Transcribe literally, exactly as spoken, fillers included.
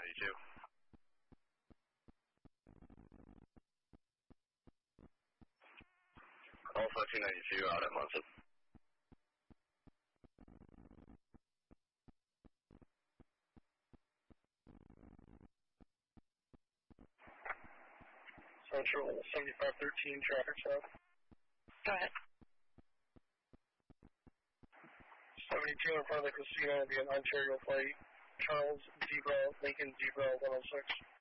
ninety-two. Alpha two ninety-two out at Munson. Central seventy-five thirteen, traffic south. Go ahead. seventy-two in front of the casino will be an Ontario flight. Charles Zebra, Lincoln Zebra one oh six.